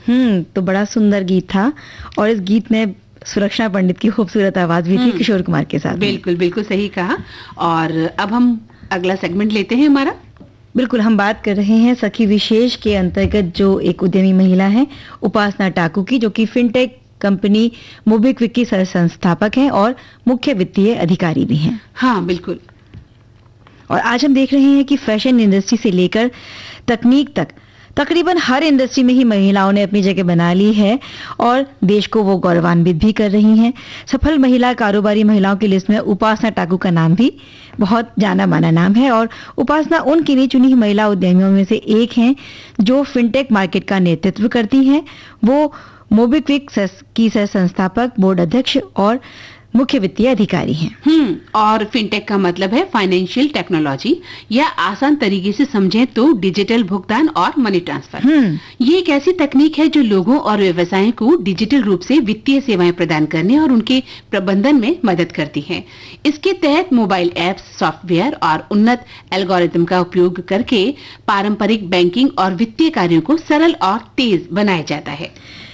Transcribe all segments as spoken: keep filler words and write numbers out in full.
हम्म तो बड़ा सुंदर गीत था और इस गीत में सुरक्षा पंडित की खूबसूरत आवाज भी थी किशोर कुमार के साथ। बिल्कुल बिल्कुल सही कहा। और अब हम अगला सेगमेंट लेते हैं हमारा। बिल्कुल, हम बात कर रहे हैं सखी विशेष के अंतर्गत जो एक उद्यमी महिला है उपासना टाकू की, जो कि फिनटेक कंपनी मोबिक्विक की सह संस्थापक हैं और मुख्य वित्तीय अधिकारी भी हैं। हाँ बिल्कुल। और आज हम देख रहे हैं कि फैशन इंडस्ट्री से लेकर तकनीक तक तकरीबन हर इंडस्ट्री में ही महिलाओं ने अपनी जगह बना ली है और देश को वो गौरवान्वित भी कर रही हैं। सफल महिला कारोबारी महिलाओं की लिस्ट में उपासना टाकू का नाम भी बहुत जाना माना नाम है और उपासना उन गिनी चुनी महिला उद्यमियों में से एक हैं जो फिनटेक मार्केट का नेतृत्व करती हैं। वो मोबिक्विक की सह संस्थापक, बोर्ड अध्यक्ष और मुख्य वित्तीय अधिकारी हैं। हम्म और फिनटेक का मतलब है फाइनेंशियल टेक्नोलॉजी, या आसान तरीके से समझें तो डिजिटल भुगतान और मनी ट्रांसफर। ये एक ऐसी तकनीक है जो लोगों और व्यवसायों को डिजिटल रूप से वित्तीय सेवाएं प्रदान करने और उनके प्रबंधन में मदद करती है। इसके तहत मोबाइल ऐप्स, सॉफ्टवेयर और उन्नत एल्गोरिथम का उपयोग करके पारंपरिक बैंकिंग और वित्तीय कार्यों को सरल और तेज बनाया जाता है।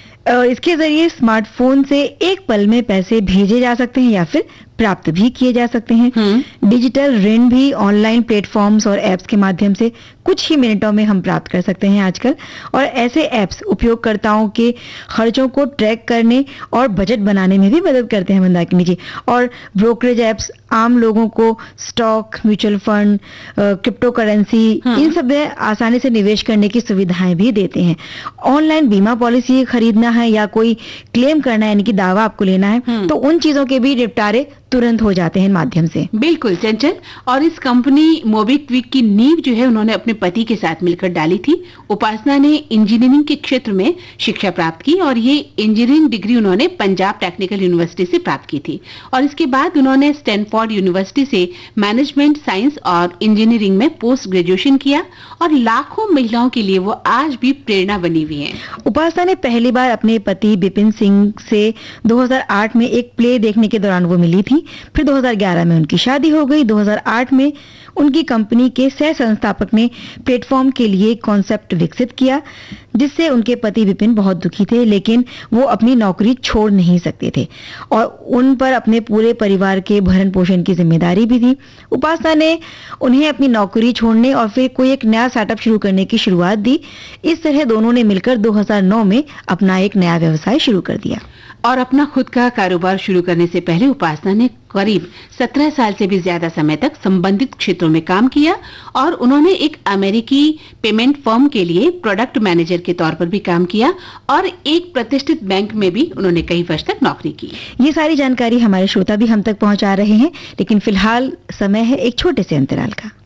इसके जरिए स्मार्टफोन से एक पल में पैसे भेजे जा सकते हैं या फिर प्राप्त भी किए जा सकते हैं। डिजिटल ऋण भी ऑनलाइन प्लेटफॉर्म्स और एप्स के माध्यम से कुछ ही मिनटों में हम प्राप्त कर सकते हैं आजकल। और ऐसे एप्स उपयोगकर्ताओं के खर्चों को ट्रैक करने और बजट बनाने में भी मदद करते हैं मंदाकिनी जी। और ब्रोकरेज एप्स आम लोगों को stock, mutual fund, crypto currency, इन सब में आसानी से निवेश करने की सुविधाएं भी देते हैं। ऑनलाइन बीमा पॉलिसी खरीदना है या कोई क्लेम करना है, यानी कि दावा आपको लेना है, तो उन चीजों के भी निपटारे तुरंत हो जाते हैं माध्यम से। बिल्कुल चंचल। और इस कंपनी मोबिक्विक की नींव जो है उन्होंने अपने पति के साथ मिलकर डाली थी। उपासना ने इंजीनियरिंग के क्षेत्र में शिक्षा प्राप्त की और ये इंजीनियरिंग डिग्री उन्होंने पंजाब टेक्निकल यूनिवर्सिटी से प्राप्त की थी। और इसके बाद उन्होंने स्टैनफोर्ड यूनिवर्सिटी से मैनेजमेंट साइंस और इंजीनियरिंग में पोस्ट ग्रेजुएशन किया और लाखों महिलाओं के लिए वो आज भी प्रेरणा बनी हुई है। उपासना ने पहली बार अपने पति बिपिन सिंह से दो हज़ार आठ में एक प्ले देखने के दौरान वो मिली थी। फिर दो हज़ार ग्यारह में उनकी शादी हो गई। दो हज़ार आठ में उनकी कंपनी के सह संस्थापक ने प्लेटफॉर्म के लिए कॉन्सेप्ट विकसित किया, जिससे उनके पति विपिन बहुत दुखी थे, लेकिन वो अपनी नौकरी छोड़ नहीं सकते थे और उन पर अपने पूरे परिवार के भरण पोषण की जिम्मेदारी भी थी। उपासना ने उन्हें अपनी नौकरी छोड़ने और फिर कोई एक नया स्टार्टअप शुरू करने की शुरुआत दी। इस तरह दोनों ने मिलकर दो हज़ार नौ में अपना एक नया व्यवसाय शुरू कर दिया। और अपना खुद का कारोबार शुरू करने से पहले उपासना ने करीब सत्रह साल से भी ज्यादा समय तक संबंधित क्षेत्रों में काम किया और उन्होंने एक अमेरिकी पेमेंट फर्म के लिए प्रोडक्ट मैनेजर के तौर पर भी काम किया और एक प्रतिष्ठित बैंक में भी उन्होंने कई वर्ष तक नौकरी की। ये सारी जानकारी हमारे श्रोता भी हम तक पहुंचा रहे हैं, लेकिन फिलहाल समय है एक छोटे से अंतराल का।